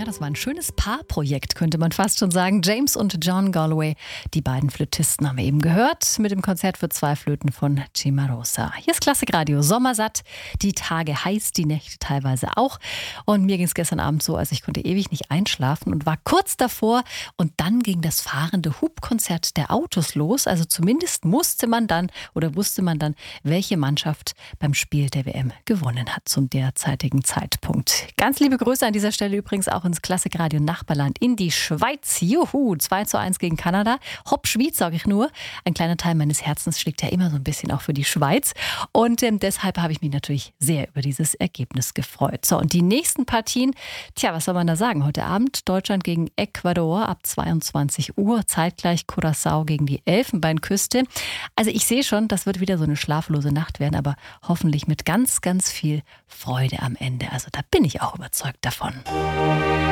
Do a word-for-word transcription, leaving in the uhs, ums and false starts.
das war ein schönes Paarprojekt, könnte man fast schon sagen. James und John Galway, die beiden Flötisten, haben wir eben gehört, mit dem Konzert für zwei Flöten von Cimarosa. Hier ist Klassikradio, sommersatt, die Tage heiß, die Nächte teilweise auch. Und mir ging es gestern Abend so, also ich konnte ewig nicht einschlafen und war kurz davor. Und dann ging das fahrende Hubkonzert der Autos los. Also zumindest musste man dann oder wusste man dann, welche Mannschaft beim Spiel der W M gewonnen hat zum derzeitigen Zeitpunkt. Ganz liebe Grüße an dieser Stelle übrigens auch ins Klassikradio Nachbarland in die Schweiz. Juhu, zwei zu eins gegen Kanada. Hopp, Schwyz, sage ich nur. Ein kleiner Teil meines Herzens schlägt ja immer so ein bisschen auch für die Schweiz. Und ähm, deshalb habe ich mich natürlich sehr über dieses Ergebnis gefreut. So, und die nächsten Partien, tja, was soll man da sagen? Heute Abend Deutschland gegen Ecuador ab zweiundzwanzig Uhr. Zeitgleich Curaçao gegen die Elfenbeinküste. Also ich sehe schon, das wird wieder so eine schlaflose Nacht werden, aber hoffentlich mit ganz, ganz viel Freude am Ende. Also da bin ich auch überzeugt davon.